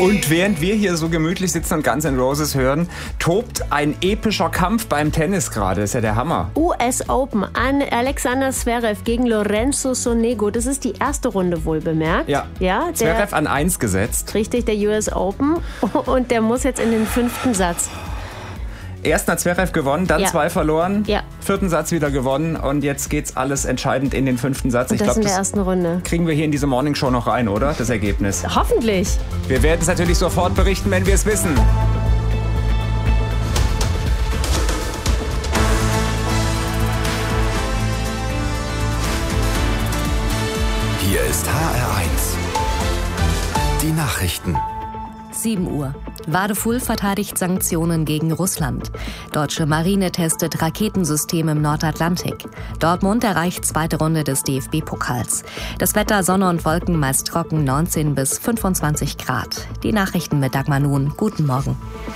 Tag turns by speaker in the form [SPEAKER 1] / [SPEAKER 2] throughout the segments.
[SPEAKER 1] Und während wir hier so gemütlich sitzen und Guns N' Roses hören, tobt ein epischer Kampf beim Tennis gerade. Das ist ja der Hammer.
[SPEAKER 2] US Open an Alexander Zverev gegen Lorenzo Sonego. Das ist die erste Runde, wohl bemerkt.
[SPEAKER 1] Ja, Zverev an 1 gesetzt.
[SPEAKER 2] Richtig, der US Open. Und der muss jetzt in den 5. Satz.
[SPEAKER 1] Erst hat Zverev gewonnen, dann 2 verloren, 4. Satz wieder gewonnen und jetzt geht's alles entscheidend in den 5. Satz.
[SPEAKER 2] Und das in der ersten Runde.
[SPEAKER 1] Kriegen wir hier in diese Morning Show noch rein, oder? Das Ergebnis.
[SPEAKER 2] Hoffentlich.
[SPEAKER 1] Wir werden es natürlich sofort berichten, wenn wir es wissen.
[SPEAKER 3] Hier ist HR1. Die Nachrichten.
[SPEAKER 4] 7 Uhr. Wadefuhl verteidigt Sanktionen gegen Russland. Deutsche Marine testet Raketensystem im Nordatlantik. Dortmund erreicht 2. Runde des DFB-Pokals. Das Wetter Sonne und Wolken meist trocken, 19 bis 25 Grad. Die Nachrichten mit Dagmar Nuhn. Guten Morgen.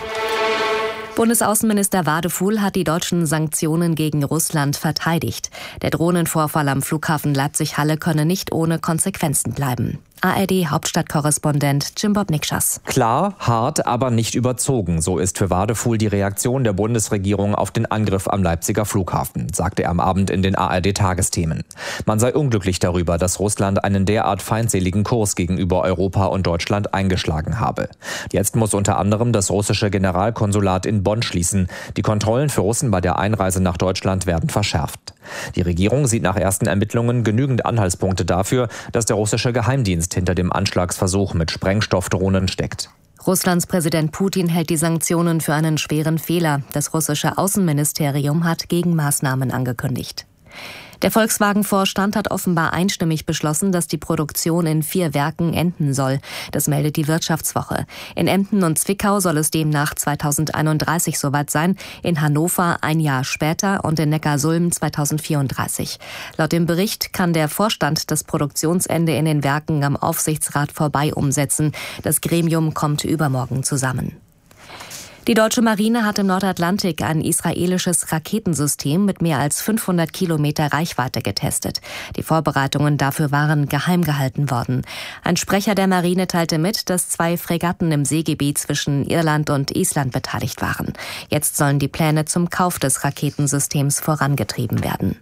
[SPEAKER 4] Bundesaußenminister Wadefuhl hat die deutschen Sanktionen gegen Russland verteidigt. Der Drohnenvorfall am Flughafen Leipzig-Halle könne nicht ohne Konsequenzen bleiben. ARD-Hauptstadtkorrespondent Jim-Bob Nikschas.
[SPEAKER 5] Klar, hart, aber nicht überzogen. So ist für Wadefuhl die Reaktion der Bundesregierung auf den Angriff am Leipziger Flughafen, sagte er am Abend in den ARD-Tagesthemen. Man sei unglücklich darüber, dass Russland einen derart feindseligen Kurs gegenüber Europa und Deutschland eingeschlagen habe. Jetzt muss unter anderem das russische Generalkonsulat in Bonn schließen. Die Kontrollen für Russen bei der Einreise nach Deutschland werden verschärft. Die Regierung sieht nach ersten Ermittlungen genügend Anhaltspunkte dafür, dass der russische Geheimdienst hinter dem Anschlagsversuch mit Sprengstoffdrohnen steckt.
[SPEAKER 4] Russlands Präsident Putin hält die Sanktionen für einen schweren Fehler. Das russische Außenministerium hat Gegenmaßnahmen angekündigt. Der Volkswagen-Vorstand hat offenbar einstimmig beschlossen, dass die Produktion in 4 Werken enden soll. Das meldet die Wirtschaftswoche. In Emden und Zwickau soll es demnach 2031 soweit sein, in Hannover ein Jahr später und in Neckarsulm 2034. Laut dem Bericht kann der Vorstand das Produktionsende in den Werken am Aufsichtsrat vorbei umsetzen. Das Gremium kommt übermorgen zusammen. Die deutsche Marine hat im Nordatlantik ein israelisches Raketensystem mit mehr als 500 Kilometer Reichweite getestet. Die Vorbereitungen dafür waren geheim gehalten worden. Ein Sprecher der Marine teilte mit, dass 2 Fregatten im Seegebiet zwischen Irland und Island beteiligt waren. Jetzt sollen die Pläne zum Kauf des Raketensystems vorangetrieben werden.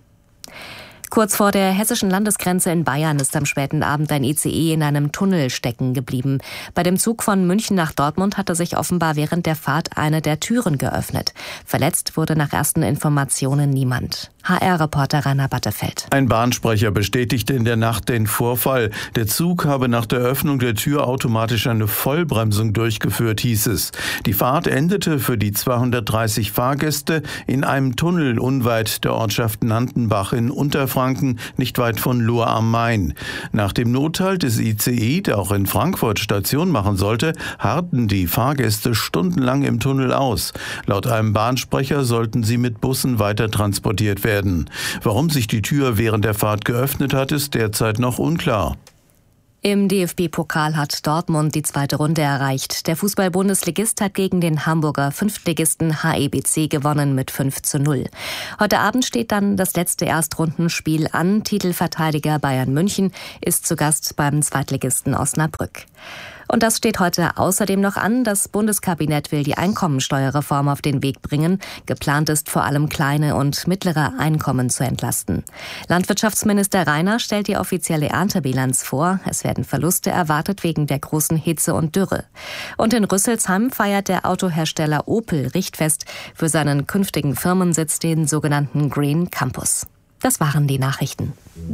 [SPEAKER 4] Kurz vor der hessischen Landesgrenze in Bayern ist am späten Abend ein ICE in einem Tunnel stecken geblieben. Bei dem Zug von München nach Dortmund hatte sich offenbar während der Fahrt eine der Türen geöffnet. Verletzt wurde nach ersten Informationen niemand. HR-Reporter Rainer Battefeld.
[SPEAKER 6] Ein Bahnsprecher bestätigte in der Nacht den Vorfall. Der Zug habe nach der Öffnung der Tür automatisch eine Vollbremsung durchgeführt, hieß es. Die Fahrt endete für die 230 Fahrgäste in einem Tunnel unweit der Ortschaft Nantenbach in Unterfranken, nicht weit von Lohr am Main. Nach dem Nothalt des ICE, der auch in Frankfurt Station machen sollte, harrten die Fahrgäste stundenlang im Tunnel aus. Laut einem Bahnsprecher sollten sie mit Bussen weiter transportiert werden. Warum sich die Tür während der Fahrt geöffnet hat, ist derzeit noch unklar.
[SPEAKER 4] Im DFB-Pokal hat Dortmund die 2. Runde erreicht. Der Fußball-Bundesligist hat gegen den Hamburger Fünftligisten HEBC gewonnen mit 5:0. Heute Abend steht dann das letzte Erstrundenspiel an. Titelverteidiger Bayern München ist zu Gast beim Zweitligisten Osnabrück. Und das steht heute außerdem noch an. Das Bundeskabinett will die Einkommensteuerreform auf den Weg bringen. Geplant ist vor allem kleine und mittlere Einkommen zu entlasten. Landwirtschaftsminister Reiner stellt die offizielle Erntebilanz vor. Es werden Verluste erwartet wegen der großen Hitze und Dürre. Und in Rüsselsheim feiert der Autohersteller Opel Richtfest für seinen künftigen Firmensitz, den sogenannten Green Campus. Das waren die Nachrichten.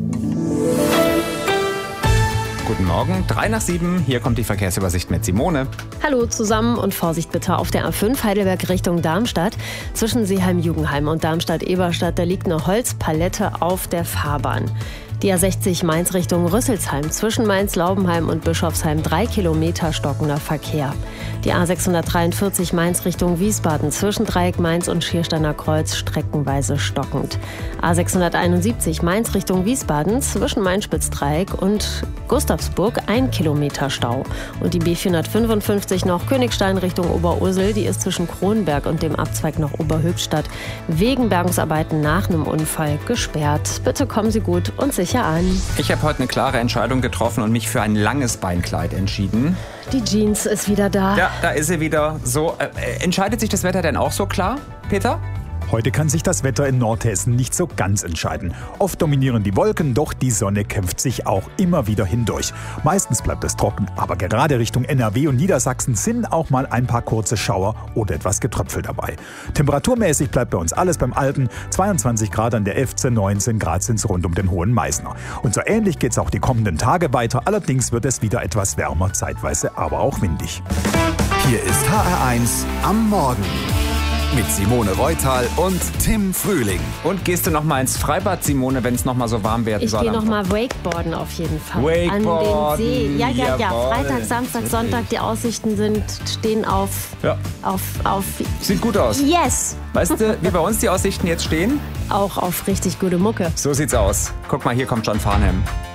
[SPEAKER 1] Guten Morgen, 6:03. Hier kommt die Verkehrsübersicht mit Simone.
[SPEAKER 2] Hallo zusammen und Vorsicht bitte auf der A5 Heidelberg Richtung Darmstadt. Zwischen Seeheim-Jugenheim und Darmstadt-Eberstadt, da liegt eine Holzpalette auf der Fahrbahn. Die A60 Mainz Richtung Rüsselsheim, zwischen Mainz-Laubenheim und Bischofsheim 3 Kilometer stockender Verkehr. Die A643 Mainz Richtung Wiesbaden, zwischen Dreieck Mainz und Schiersteiner Kreuz streckenweise stockend. A671 Mainz Richtung Wiesbaden, zwischen Main-Spitz-Dreieck und Gustavsburg 1 Kilometer Stau. Und die B455 noch Königstein Richtung Oberursel, die ist zwischen Kronberg und dem Abzweig nach Oberhöchstadt wegen Bergungsarbeiten nach einem Unfall gesperrt. Bitte kommen Sie gut und sicher sicher an.
[SPEAKER 1] Ich habe heute eine klare Entscheidung getroffen und mich für ein langes Beinkleid entschieden.
[SPEAKER 2] Die Jeans ist wieder da.
[SPEAKER 1] Ja, da ist sie wieder. So, entscheidet sich das Wetter denn auch so klar, Peter?
[SPEAKER 7] Heute kann sich das Wetter in Nordhessen nicht so ganz entscheiden. Oft dominieren die Wolken, doch die Sonne kämpft sich auch immer wieder hindurch. Meistens bleibt es trocken, aber gerade Richtung NRW und Niedersachsen sind auch mal ein paar kurze Schauer oder etwas Getröpfel dabei. Temperaturmäßig bleibt bei uns alles beim Alten. 22 Grad an der Efze, 19 Grad sind es rund um den Hohen Meißner. Und so ähnlich geht es auch die kommenden Tage weiter. Allerdings wird es wieder etwas wärmer, zeitweise aber auch windig.
[SPEAKER 3] Hier ist HR1 am Morgen. Mit Simone Reutal und Tim Frühling.
[SPEAKER 1] Und gehst du noch mal ins Freibad, Simone, wenn es noch mal so warm werden soll?
[SPEAKER 2] Ich gehe noch mal Wakeboarden auf jeden Fall.
[SPEAKER 1] Wakeboarden,
[SPEAKER 2] an den See. Ja.
[SPEAKER 1] jawohl.
[SPEAKER 2] Freitag, Samstag, Sonntag, die Aussichten stehen auf...
[SPEAKER 1] Sieht gut aus.
[SPEAKER 2] Yes!
[SPEAKER 1] Weißt du, wie bei uns die Aussichten jetzt stehen?
[SPEAKER 2] Auch auf richtig gute Mucke.
[SPEAKER 1] So sieht's aus. Guck mal, hier kommt John Farnham.